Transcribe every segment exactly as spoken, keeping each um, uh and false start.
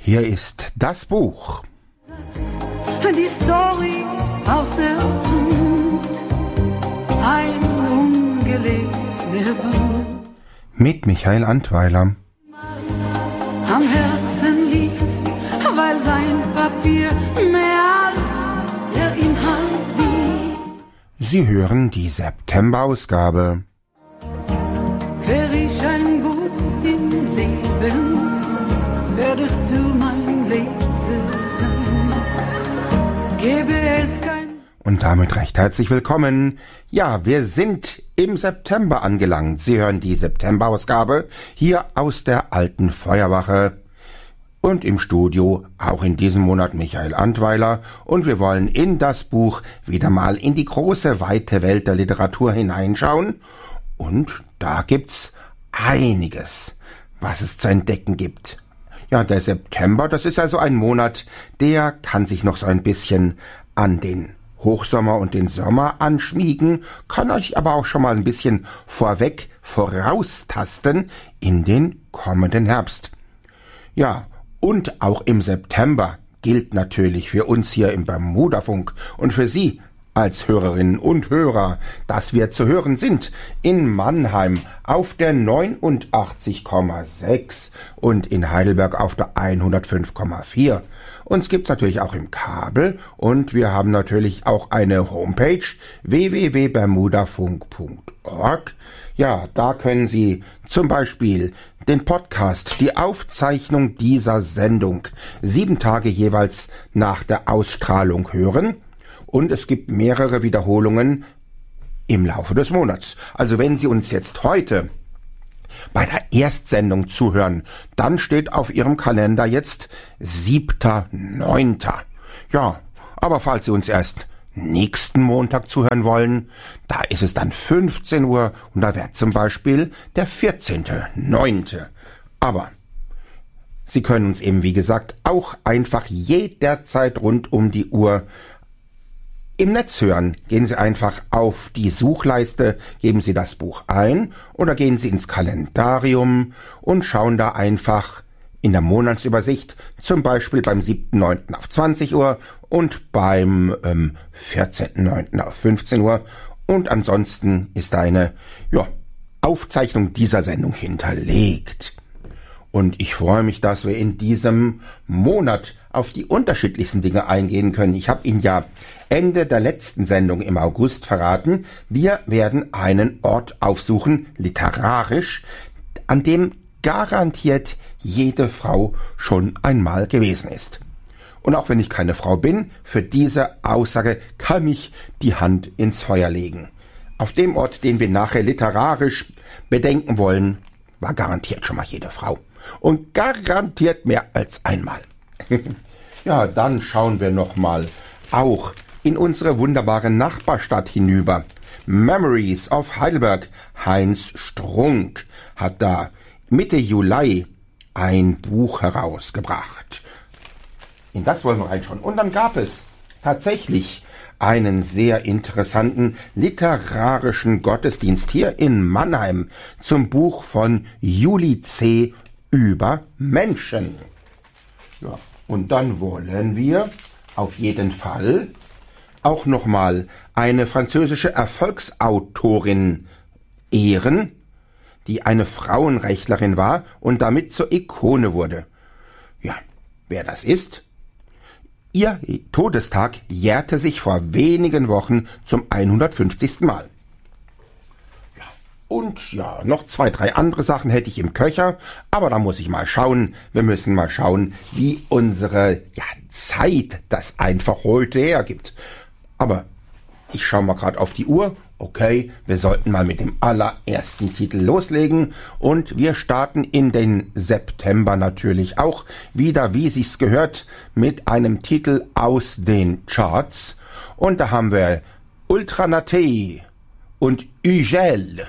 Hier ist das Buch. Die Story aus der Welt, ein ungelesener Buch. Mit Michael Antweiler. Am Herzen liegt, weil sein Papier mehr als der Inhalt wiegt. Sie hören die September-Ausgabe. Wär ich ein Buch im Leben, werdest du mein Leser sein. Gäbe es kein... Und damit recht herzlich willkommen. Ja, wir sind im September angelangt. Sie hören die September-Ausgabe hier aus der alten Feuerwache. Und im Studio auch in diesem Monat Michael Antweiler. Und wir wollen in das Buch wieder mal in die große, weite Welt der Literatur hineinschauen. Und da gibt's einiges, was es zu entdecken gibt. Ja, der September, das ist also ein Monat, der kann sich noch so ein bisschen an den Hochsommer und den Sommer anschmiegen, kann euch aber auch schon mal ein bisschen vorweg voraustasten in den kommenden Herbst. Ja, und auch im September gilt natürlich für uns hier im Bermudafunk und für Sie als Hörerinnen und Hörer, dass wir zu hören sind in Mannheim auf der neunundachtzig Komma sechs und in Heidelberg auf der hundertfünf Komma vier. Uns gibt's natürlich auch im Kabel und wir haben natürlich auch eine Homepage w w w punkt bermudafunk punkt org. Ja, da können Sie zum Beispiel den Podcast, die Aufzeichnung dieser Sendung, sieben Tage jeweils nach der Ausstrahlung hören. Und es gibt mehrere Wiederholungen im Laufe des Monats. Also wenn Sie uns jetzt heute bei der Erstsendung zuhören, dann steht auf Ihrem Kalender jetzt siebter neunter Ja, aber falls Sie uns erst nächsten Montag zuhören wollen, da ist es dann fünfzehn Uhr und da wäre zum Beispiel der vierzehnter neunter Aber Sie können uns eben, wie gesagt, auch einfach jederzeit rund um die Uhr im Netz hören. Gehen Sie einfach auf die Suchleiste, geben Sie das Buch ein oder gehen Sie ins Kalendarium und schauen da einfach in der Monatsübersicht, zum Beispiel beim siebten neunten auf zwanzig Uhr und beim ähm, vierzehnten neunten auf fünfzehn Uhr. Und ansonsten ist da eine ja, Aufzeichnung dieser Sendung hinterlegt. Und ich freue mich, dass wir in diesem Monat auf die unterschiedlichsten Dinge eingehen können. Ich habe Ihnen ja Ende der letzten Sendung im August verraten, wir werden einen Ort aufsuchen, literarisch, an dem garantiert jede Frau schon einmal gewesen ist. Und auch wenn ich keine Frau bin, für diese Aussage kann ich die Hand ins Feuer legen. Auf dem Ort, den wir nachher literarisch bedenken wollen, war garantiert schon mal jede Frau. Und garantiert mehr als einmal. Ja, dann schauen wir noch mal auch in unsere wunderbare Nachbarstadt hinüber. Memories of Heidelberg. Heinz Strunk hat da Mitte Juli ein Buch herausgebracht. In das wollen wir reinschauen. Und dann gab es tatsächlich einen sehr interessanten literarischen Gottesdienst hier in Mannheim zum Buch von Julie C. über Menschen. Ja, und dann wollen wir auf jeden Fall auch nochmal eine französische Erfolgsautorin ehren, die eine Frauenrechtlerin war und damit zur Ikone wurde. Ja, wer das ist? Ihr Todestag jährte sich vor wenigen Wochen zum hundertfünfzigsten Mal. Ja, und ja, noch zwei, drei andere Sachen hätte ich im Köcher, aber da muss ich mal schauen. Wir müssen mal schauen, wie unsere ja, Zeit das einfach heute hergibt. Aber ich schaue mal gerade auf die Uhr. Okay, wir sollten mal mit dem allerersten Titel loslegen und wir starten in den September natürlich auch wieder, wie sich's gehört, mit einem Titel aus den Charts. Und da haben wir Ultranate und Ugel.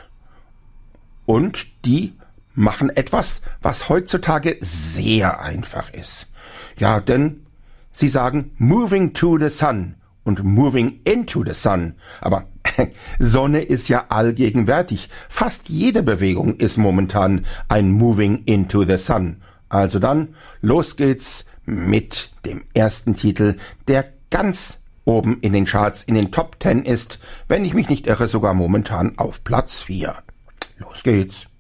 Und die machen etwas, was heutzutage sehr einfach ist. Ja, denn sie sagen Moving to the Sun und Moving into the Sun. Aber Sonne ist ja allgegenwärtig. Fast jede Bewegung ist momentan ein Moving into the Sun. Also dann, los geht's mit dem ersten Titel, der ganz oben in den Charts, in den Top Ten ist, wenn ich mich nicht irre, sogar momentan auf Platz vier. Los geht's.